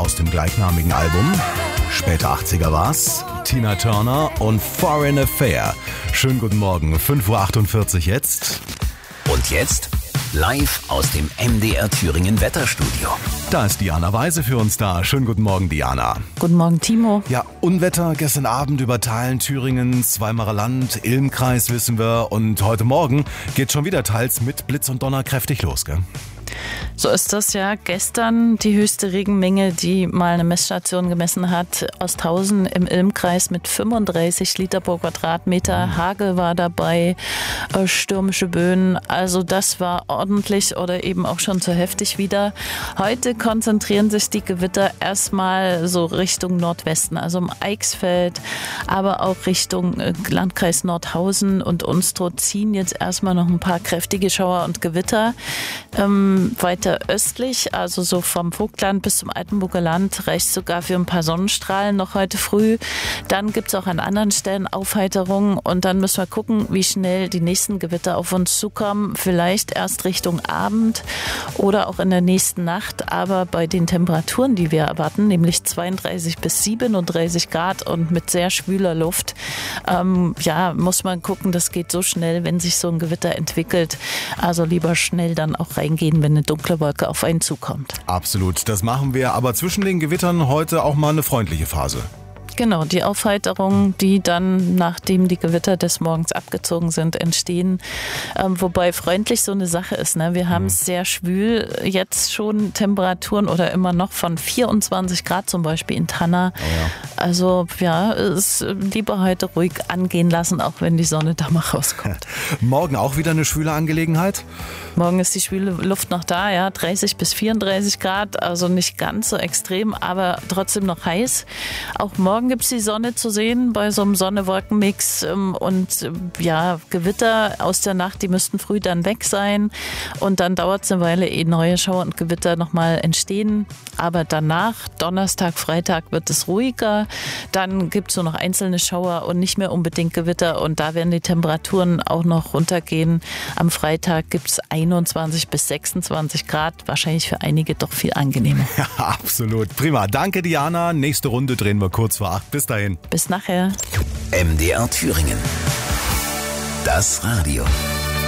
aus dem gleichnamigen Album. Später 80er war's. Tina Turner und Foreign Affair. Schönen guten Morgen, 5:48 Uhr jetzt. Und jetzt live aus dem MDR Thüringen Wetterstudio. Da ist Diana Weise für uns da. Schönen guten Morgen, Diana. Guten Morgen, Timo. Ja, Unwetter gestern Abend über Teilen Thüringens, Weimarer Land, Ilmkreis wissen wir. Und heute Morgen geht schon wieder teils mit Blitz und Donner kräftig los, gell? So ist das ja. Gestern die höchste Regenmenge, die mal eine Messstation gemessen hat, Osthausen im Ilmkreis mit 35 Liter pro Quadratmeter. Hagel war dabei, stürmische Böen. Also das war ordentlich oder eben auch schon zu heftig wieder. Heute konzentrieren sich die Gewitter erstmal so Richtung Nordwesten, also im Eichsfeld, aber auch Richtung Landkreis Nordhausen und Unstrut ziehen jetzt erstmal noch ein paar kräftige Schauer und Gewitter. Weiter östlich, also so vom Vogtland bis zum Altenburger Land, reicht sogar für ein paar Sonnenstrahlen noch heute früh. Dann gibt es auch an anderen Stellen Aufheiterungen und dann müssen wir gucken, wie schnell die nächsten Gewitter auf uns zukommen. Vielleicht erst Richtung Abend oder auch in der nächsten Nacht. Aber bei den Temperaturen, die wir erwarten, nämlich 32 bis 37 Grad und mit sehr schwüler Luft, muss man gucken, das geht so schnell, wenn sich so ein Gewitter entwickelt. Also lieber schnell dann auch reingehen, wenn eine dunkle Wolke auf einen zukommt. Absolut, das machen wir. Aber zwischen den Gewittern heute auch mal eine freundliche Phase. Genau, die Aufheiterungen, die dann, nachdem die Gewitter des Morgens abgezogen sind, entstehen. Wobei freundlich so eine Sache ist. Ne? Wir haben sehr schwül jetzt schon Temperaturen oder immer noch von 24 Grad zum Beispiel in Tanna. Oh ja. Also ja, ist lieber heute ruhig angehen lassen, auch wenn die Sonne da mal rauskommt. Morgen auch wieder eine schwüle Angelegenheit? Morgen ist die schwüle Luft noch da, ja, 30 bis 34 Grad, also nicht ganz so extrem, aber trotzdem noch heiß. Auch morgen gibt es die Sonne zu sehen bei so einem Sonne-Wolken-Mix und Gewitter aus der Nacht, die müssten früh dann weg sein und dann dauert es eine Weile, ehe neue Schauer und Gewitter nochmal entstehen. Aber danach, Donnerstag, Freitag, wird es ruhiger. Dann gibt es nur noch einzelne Schauer und nicht mehr unbedingt Gewitter und da werden die Temperaturen auch noch runtergehen. Am Freitag gibt es 21 bis 26 Grad, wahrscheinlich für einige doch viel angenehmer. Ja, absolut. Prima. Danke, Diana. Nächste Runde drehen wir kurz vor 8. Bis dahin. Bis nachher. MDR Thüringen. Das Radio.